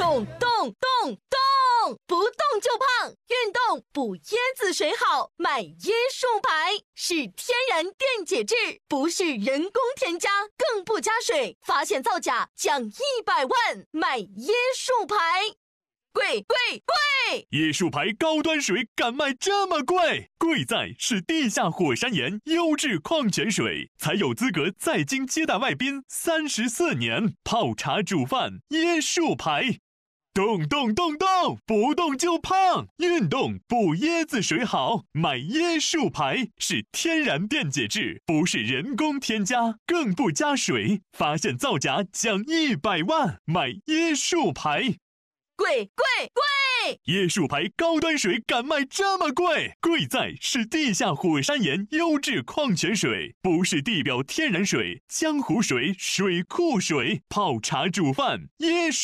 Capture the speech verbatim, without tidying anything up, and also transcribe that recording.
动动动动，不动就胖，运动补椰子水好，买椰树牌，是天然电解质，不是人工添加，更不加水，发现造假奖一百万，买椰树牌。贵贵贵！ 椰树牌高端水敢卖这么贵？贵在是地下火山岩优质矿泉水，才有资格在京接待外宾三十四年，泡茶煮饭椰树牌。动动动动，不动就胖，运动补椰子水好，买椰树牌，是天然电解质，不是人工添加，更不加水，发现造假奖一百万，买椰树牌。 贵贵贵！ 椰树牌高端水敢卖这么贵？贵在是地下火山岩优质矿泉水，不是地表天然水、江湖水、水库水，泡茶煮饭椰树